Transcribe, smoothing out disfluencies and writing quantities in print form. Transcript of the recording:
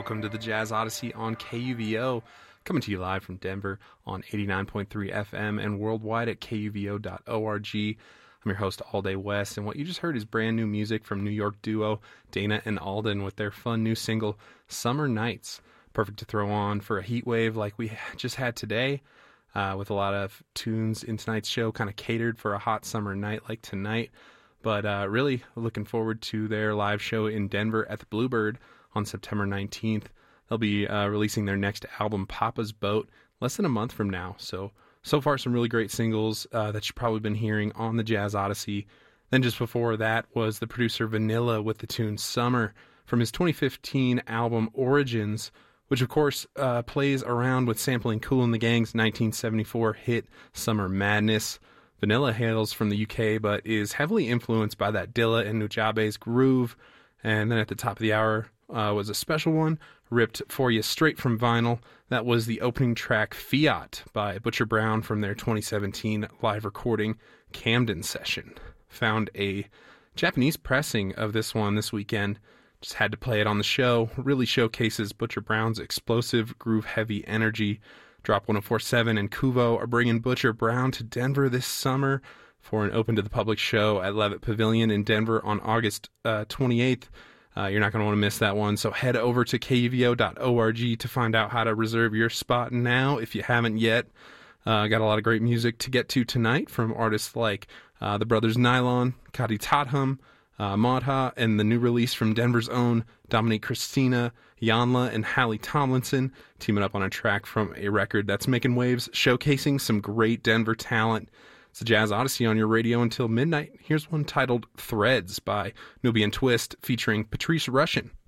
Welcome to the Jazz Odyssey on KUVO, coming to you live from Denver on 89.3 FM and worldwide at kuvo.org. I'm your host, All Day West, and what you just heard is brand new music from New York duo Dana and Alden with their fun new single, Summer Nights. Perfect to throw on for a heat wave like we just had today, with a lot of tunes in tonight's show kind of catered for a hot summer night like tonight. But really looking forward to their live show in Denver at the Bluebird on September 19th. They'll be releasing their next album, Papa's Boat, less than a month from now. So far, some really great singles that you've probably been hearing on the Jazz Odyssey. Then just before that was the producer Vanilla with the tune Summer from his 2015 album Origins, which of course plays around with sampling Kool and the Gang's 1974 hit Summer Madness. Vanilla hails from the UK, but is heavily influenced by that Dilla and Nujabe's groove. And then at the top of the hour was a special one, ripped for you straight from vinyl. That was the opening track, Fiat, by Butcher Brown from their 2017 live recording, Camden Session. Found a Japanese pressing of this one this weekend. Just had to play it on the show. Really showcases Butcher Brown's explosive, groove-heavy energy. Drop 104.7 and Kuvo are bringing Butcher Brown to Denver this summer for an open-to-the-public show at Levitt Pavilion in Denver on August 28th. You're not going to want to miss that one, so head over to kuvo.org to find out how to reserve your spot now if you haven't yet. Got a lot of great music to get to tonight from artists like the Brothers Nylon, Kadi Tatham, Madha, and the new release from Denver's own Dominique Christina, Yanla, and Hallie Tomlinson, teaming up on a track from a record that's making waves, showcasing some great Denver talent. It's the Jazz Odyssey on your radio until midnight. Here's one titled Threads by Nubian Twist featuring Patrice Rushen.